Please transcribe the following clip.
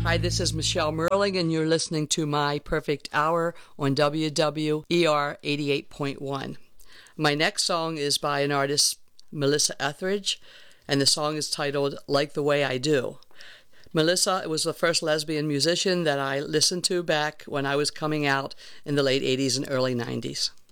Hi, this is Michelle Merling, and you're listening to My Perfect Hour on WWER 88.1. My next song is by an artist, Melissa Etheridge, and the song is titled Like the Way I Do. Melissa was the first lesbian musician that I listened to back when I was coming out in the late 80s and early 90s.